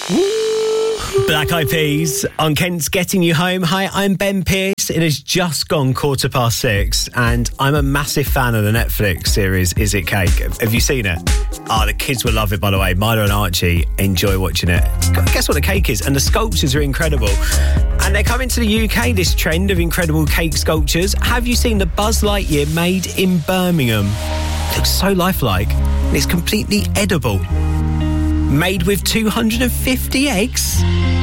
Black Eyed Peas on Kent's Getting You Home. Hi, I'm Ben Pearce. It has just gone 6:15 and I'm a massive fan of the Netflix series Is It Cake? Have you seen it? The kids will love it, by the way. Milo and Archie enjoy watching it. Guess what the cake is? And the sculptures are incredible. And they're coming to the UK, this trend of incredible cake sculptures. Have you seen the Buzz Lightyear made in Birmingham? It looks so lifelike. And it's completely edible. Made with 250 eggs.